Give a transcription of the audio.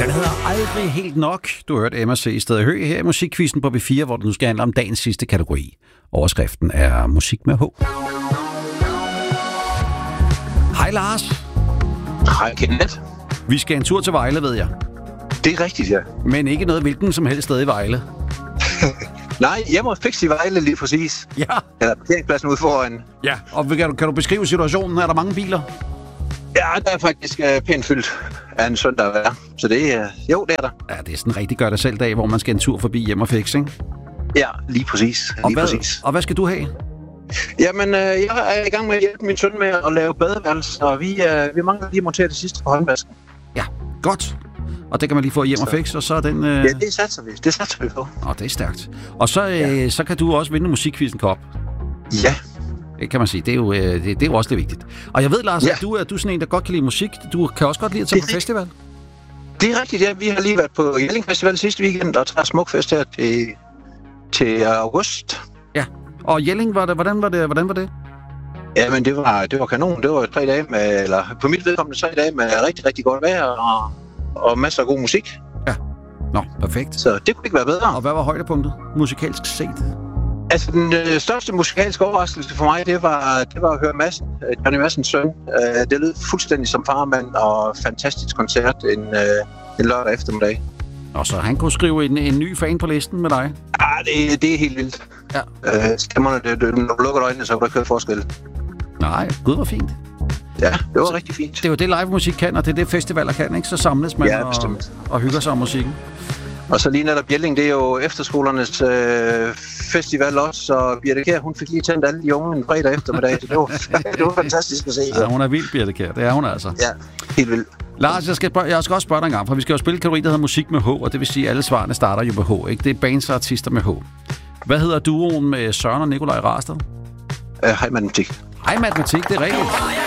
Den hedder Aldrig helt nok. Du har hørt Emma C. i stedet Hø her i Musikquizzen på B4, hvor det nu skal handle om dagens sidste kategori. Overskriften er musik med H. Hej Lars. Hej Kenneth. Vi skal en tur til Vejle, ved jeg. Det er rigtigt, ja. Men ikke noget hvilken som helst sted i Vejle. Nej, hjemme og fix i Vejle lige præcis. Ja. Eller parkeringspladsen ude foran. Ja, og kan du beskrive situationen? Er der mange biler? Ja, der er faktisk pænt fyldt af en søndag at være. Så det er, jo, det er der. Ja, det er sådan en rigtig gør det selv dag, hvor man skal en tur forbi hjem og fix, ikke? Ja, lige præcis. Og hvad skal du have? Jamen, jeg er i gang med at hjælpe min søn med at lave badeværelse, og vi mangler lige at montere det sidste på håndvasken. Ja, godt. Og det kan man lige få hjem og fikse, og så er den... Ja, det satser vi. Det satser vi på. Det er stærkt. Og så, så kan du også vinde Musikquizzen Cup. Ja. Det kan man sige. Det er jo, det er jo også det vigtigt. Og jeg ved, Lars, at du er sådan en, der godt kan lide musik. Du kan også godt lide at tage på festival. Det er rigtigt, ja. Vi har lige været på Jelling Festival sidste weekend, og tager Smukfest her til august. Ja. Og Jelling, hvordan var det? Jamen, det var kanon. Det var 3 dage med, eller på mit vedkommende 3 dage med rigtig, rigtig godt vejr og masser af god musik. Ja. Nå, perfekt. Så det kunne ikke være bedre. Og hvad var højdepunktet, musikalsk set? Altså, den største musikalske overraskelse for mig, det var at høre Johnny Madsens søn. Det lød fuldstændig som farmand, og fantastisk koncert en lørdag eftermiddag. Og så han kunne skrive en ny fan på listen med dig? Ja, det er helt vildt. Ja. Stemmerne, når du lukker øjnene, så kan du ikke høre forskel. Nej, gud, hvor fint. Ja, det var rigtig fint. Det er jo det live musik kan, og det er det festivaler kan, ikke? Så samles man og hygger sig om musikken. Og så lige netop Jelling, det er jo efterskolernes festival også, så Birte Kjær, hun fik lige tændt alle de unge en fredag eftermiddag. Det var fantastisk at se. Ja, hun er vild, Birte Kjær. Det er hun altså. Ja, helt vildt. Lars, jeg skal også spørge dig en gang, for vi skal jo spille kategori, der hedder musik med H, og det vil sige, at alle svarene starter jo med H, ikke? Det er bands og artister med H. Hvad hedder duoen med Søren og Nikolaj Rasted? Hej Matematik. Hej Matematik, det er rigtigt.